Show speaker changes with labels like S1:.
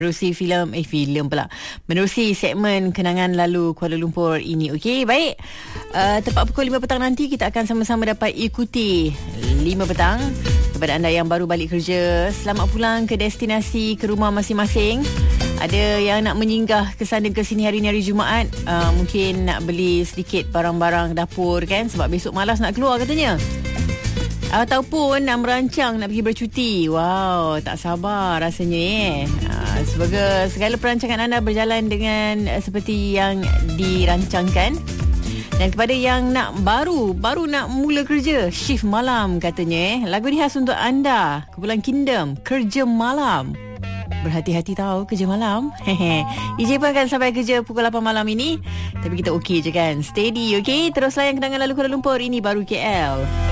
S1: Menerusi filem pula. Menerusi segmen Kenangan Lalu Kuala Lumpur ini. Okey, baik. Tepat pukul 5 petang nanti kita akan sama-sama dapat ikuti 5 petang. Kepada anda yang baru balik kerja, selamat pulang ke destinasi, ke rumah masing-masing. Ada yang nak menyinggah ke sana ke sini hari ni hari Jumaat, mungkin nak beli sedikit barang-barang dapur kan, sebab besok malas nak keluar katanya. Ataupun nak merancang nak pergi bercuti. Wow, tak sabar rasanya semoga segala perancangan anda berjalan dengan seperti yang dirancangkan. Dan kepada yang nak baru nak mula kerja, shift malam katanya, lagu ni khas untuk anda. Kumpulan Kingdom, Kerja Malam. Berhati-hati tahu kerja malam. EJ pun akan sampai kerja pukul 8 malam ini. Tapi kita okey je kan. Steady, okey. Terus layan Kenangan Lalu Kuala Lumpur. Ini baru KL.